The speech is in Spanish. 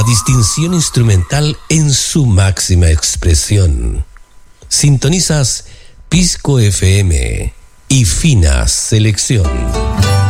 la distinción instrumental en su máxima expresión. Sintonizas Pisco FM y Fina Selección.